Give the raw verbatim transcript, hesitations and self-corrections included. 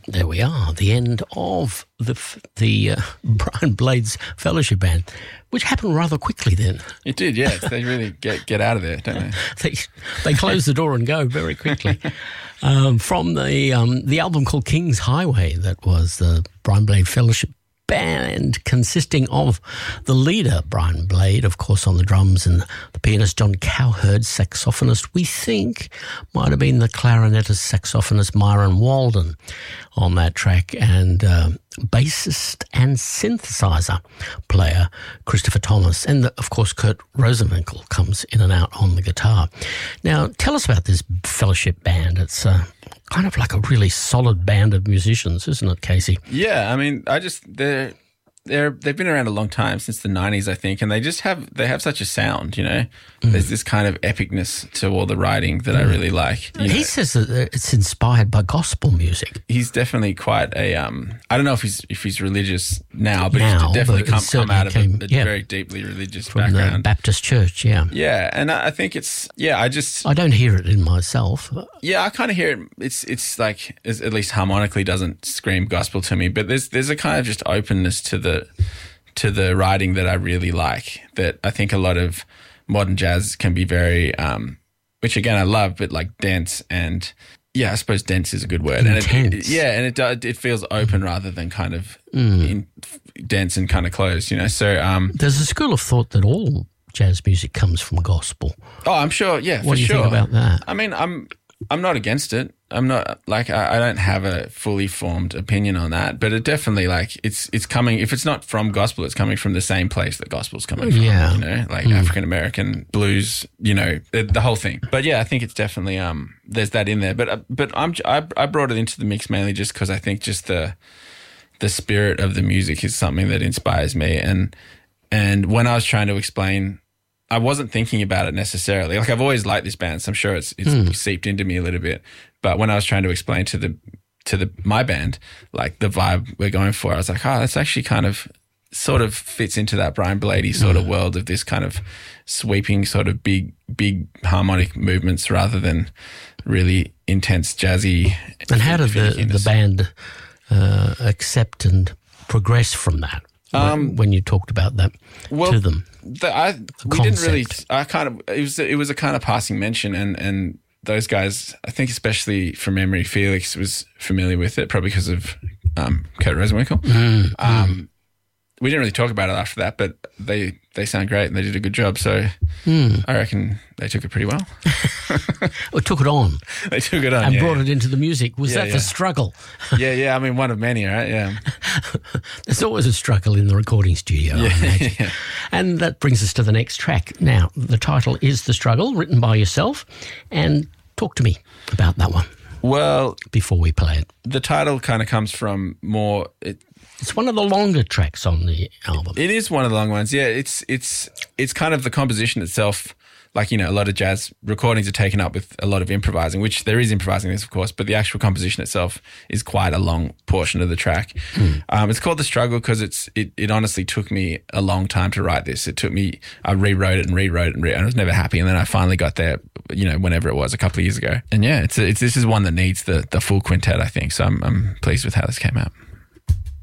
There we are, the end of the the uh, Brian Blades Fellowship Band, which happened rather quickly then. It did, yes. They really get get out of there, don't they? they they close the door and go very quickly. um, from the um, the album called King's Highway, that was the Brian Blade Fellowship Band, consisting of the leader, Brian Blade, of course, on the drums, and the pianist, John Cowherd, saxophonist, we think might have been the clarinetist, saxophonist, Myron Walden on that track, and uh, bassist and synthesizer player, Christopher Thomas, and, the, of course, Kurt Rosenwinkel comes in and out on the guitar. Now, tell us about this Fellowship Band. It's uh, kind of like a really solid band of musicians, isn't it, Casey? Yeah, I mean, I just they're they're they've been around a long time, since the nineties, I think, and they just have they have such a sound, you know. Mm. There's this kind of epicness to all the writing that mm. I really like. You he know, says that it's inspired by gospel music. He's definitely quite a um. I don't know if he's if he's religious now, but now, he's definitely but come, come out came, of a, a yeah, very deeply religious from background. The Baptist church, yeah, yeah, and I, I think it's yeah. I just I don't hear it in myself. Yeah, I kind of hear it. It's it's like it's, at least harmonically doesn't scream gospel to me, but there's there's a kind of just openness to the. to the writing that I really like, that I think a lot of modern jazz can be very, um, which again I love, but like dense and, yeah, I suppose dense is a good word. Intense. And it, yeah, and it it feels open rather than kind of mm. in, dense and kind of closed, you know. So um, there's a school of thought that all jazz music comes from gospel. Oh, I'm sure, yeah, for what do you sure. think about that? I mean, I'm I'm not against it. I'm not like I, I don't have a fully formed opinion on that, but it definitely like it's it's coming. If it's not from gospel, it's coming from the same place that gospel's coming from. Yeah, you know, like mm. African American blues. You know, the, the whole thing. But yeah, I think it's definitely um there's that in there. But uh, but I'm I, I brought it into the mix mainly just because I think just the the spirit of the music is something that inspires me, and and when I was trying to explain. I wasn't thinking about it necessarily. Like I've always liked this band, so I'm sure it's it's mm. seeped into me a little bit. But when I was trying to explain to the to the my band, like the vibe we're going for, I was like, oh, that's actually kind of sort of fits into that Brian Blady sort mm. of world of this kind of sweeping sort of big big harmonic movements rather than really intense jazzy. And how did the the band uh, accept and progress from that? Um, when, when you talked about that well, to them, the, I the we didn't really. I kind of it was it was a kind of passing mention, and and those guys, I think especially from memory, Felix was familiar with it, probably because of um, Kurt Rosenwinkel. Mm, um, mm. We didn't really talk about it after that, but they they sound great and they did a good job. So mm. I reckon they took it pretty well. Or took it on. They took it on and yeah, brought yeah. it into the music. Was yeah, that yeah. the struggle? yeah, yeah. I mean, one of many, right? Yeah. There's always a struggle in the recording studio, yeah, I imagine. yeah. And that brings us to the next track. Now, the title is The Struggle, written by yourself. And talk to me about that one. Well, before we play it. The title kind of comes from more... It, It's one of the longer tracks on the album. It is one of the long ones, yeah. It's it's it's kind of the composition itself. Like, you know, a lot of jazz recordings are taken up with a lot of improvising, which there is improvising in this, of course, but the actual composition itself is quite a long portion of the track. Mm. Um, it's called The Struggle because it's it, it honestly took me a long time to write this. It took me, I rewrote it and rewrote it and, re- and I was never happy. And then I finally got there, you know, whenever it was, a couple of years ago. And yeah, it's, it's this is one that needs the, the full quintet, I think. So I'm, I'm pleased with how this came out.